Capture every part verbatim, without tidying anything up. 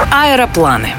Аэропланы.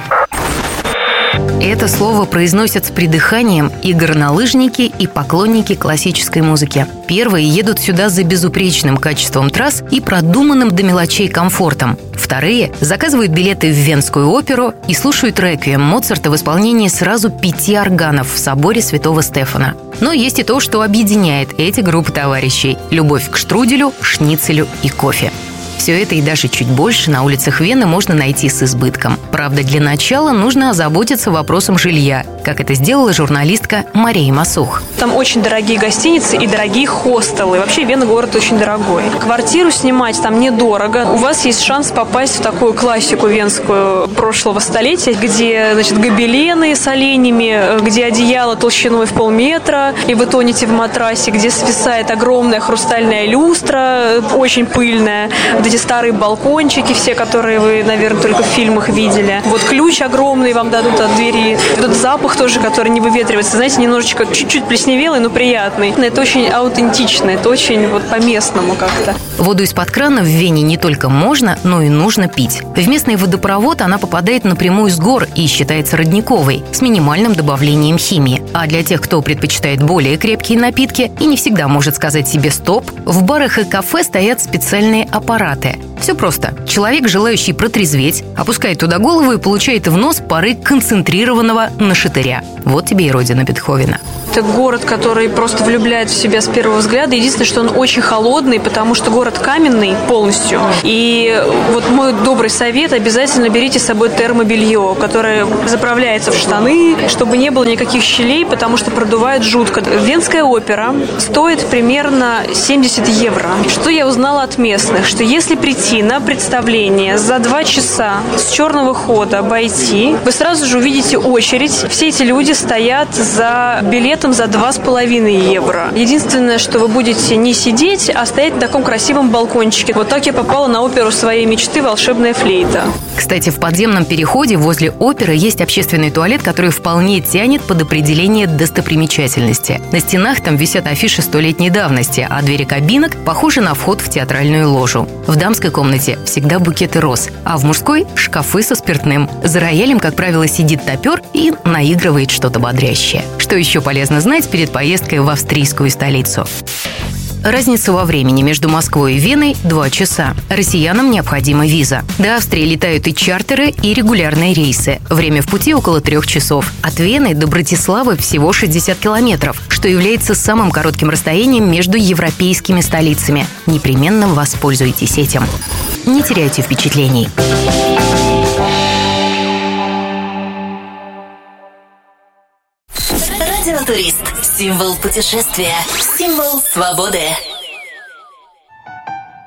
Это слово произносят с придыханием и горнолыжники, и поклонники классической музыки. Первые едут сюда за безупречным качеством трасс и продуманным до мелочей комфортом. Вторые заказывают билеты в Венскую оперу и слушают реквием Моцарта в исполнении сразу пяти органов в соборе Святого Стефана. Но есть и то, что объединяет эти группы товарищей – любовь к штруделю, шницелю и кофе. Все это и даже чуть больше на улицах Вены можно найти с избытком. Правда, для начала нужно озаботиться вопросом жилья, как это сделала журналистка Мария Масух. Там очень дорогие гостиницы и дорогие хостелы. Вообще Вена город очень дорогой. Квартиру снимать там недорого. У вас есть шанс попасть в такую классику венскую прошлого столетия, где, значит, гобелены с оленями, где одеяло толщиной в полметра, и вы тонете в матрасе, где свисает огромная хрустальная люстра, очень пыльная. Вот эти старые балкончики, все, которые вы, наверное, только в фильмах видели. Вот ключ огромный вам дадут от двери. Этот запах тоже, который не выветривается. Знаете, немножечко чуть-чуть плесневелый, но приятный. Это очень аутентично, это очень вот по-местному как-то. Воду из-под крана в Вене не только можно, но и нужно пить. В местный водопровод она попадает напрямую с гор и считается родниковой, с минимальным добавлением химии. А для тех, кто предпочитает более крепкие напитки и не всегда может сказать себе «стоп», в барах и кафе стоят специальные аппараты. Все просто. Человек, желающий протрезветь, опускает туда голову и получает в нос пары концентрированного нашатыря. Вот тебе и родина Бетховена. Это город, который просто влюбляет в себя с первого взгляда. Единственное, что он очень холодный, потому что город каменный полностью. И вот мой добрый совет: обязательно берите с собой термобелье, которое заправляется в штаны, чтобы не было никаких щелей, потому что продувает жутко. Венская опера стоит примерно семьдесят евро. Что я узнала от местных? Что если прийти на представление за два часа с черного хода обойти, вы сразу же увидите очередь. Все эти люди стоят за билетом за два с половиной евро. Единственное, что вы будете не сидеть, а стоять на таком красивом балкончике. Вот так я попала на оперу своей мечты «Волшебная флейта». Кстати, в подземном переходе возле оперы есть общественный туалет, который вполне тянет под определение достопримечательности. На стенах там висят афиши столетней давности, а двери кабинок похожи на вход в театральную ложу. В дамской комнате всегда букеты роз, а в мужской – шкафы со спиртным. За роялем, как правило, сидит топер и наигрывает что-то бодрящее. Что еще полезно знать перед поездкой в австрийскую столицу? Разница во времени между Москвой и Веной – два часа. Россиянам необходима виза. До Австрии летают и чартеры, и регулярные рейсы. Время в пути около трех часов. От Вены до Братиславы всего шестьдесят километров, что является самым коротким расстоянием между европейскими столицами. Непременно воспользуйтесь этим. Не теряйте впечатлений. Радиотурист. Символ путешествия. Символ свободы.